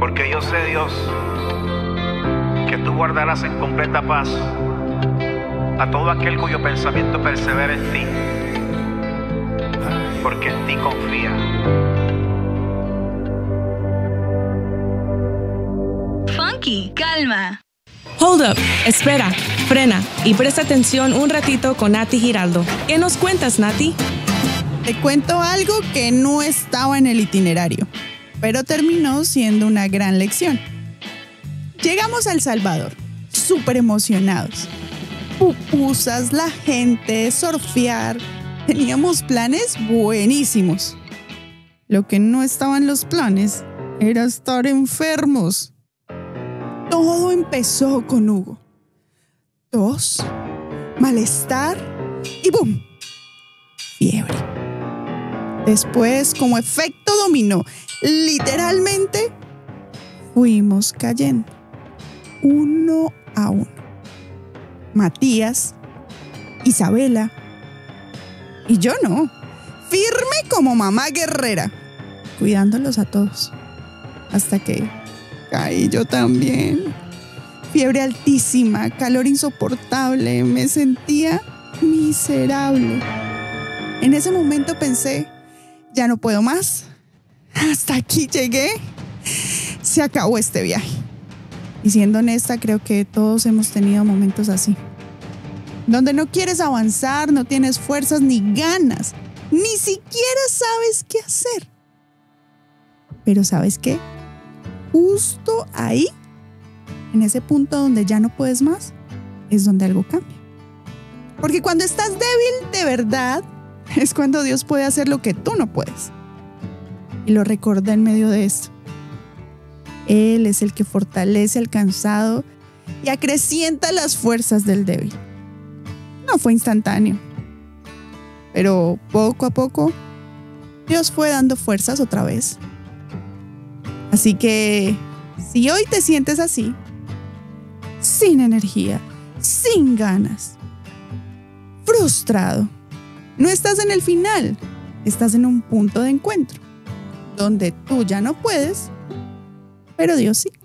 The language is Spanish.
Porque yo sé, Dios, que tú guardarás en completa paz a todo aquel cuyo pensamiento persevera en ti, porque en ti confía. Funky, calma. Hold up, espera, frena y presta atención un ratito con Nati Giraldo. ¿Qué nos cuentas, Nati? Te cuento algo que no estaba en el itinerario, pero terminó siendo una gran lección. Llegamos a El Salvador, súper emocionados. Pupusas, la gente, surfear. Teníamos planes buenísimos. Lo que no estaba en los planes era estar enfermos. Todo empezó con Hugo. Tos, malestar y ¡boom! Fiebre. Después, como efecto dominó, literalmente fuimos cayendo, uno a uno. Matías, Isabela y yo no, firme como mamá guerrera, cuidándolos a todos, hasta que caí yo también. Fiebre altísima, calor insoportable, me sentía miserable. En ese momento pensé, ya no puedo más, hasta aquí llegué, se acabó este viaje. Y siendo honesta, creo que todos hemos tenido momentos así, donde no quieres avanzar, no tienes fuerzas ni ganas, ni siquiera sabes qué hacer. Pero ¿sabes qué? Justo ahí, en ese punto donde ya no puedes más, es donde algo cambia. Porque cuando estás débil de verdad, es cuando Dios puede hacer lo que tú no puedes. Y lo recordé en medio de esto. Él es el que fortalece al cansado y acrecienta las fuerzas del débil. No fue instantáneo, pero poco a poco Dios fue dando fuerzas otra vez. Así que si hoy te sientes así, sin energía, sin ganas, frustrado, no estás en el final, estás en un punto de encuentro, donde tú ya no puedes, pero Dios sí.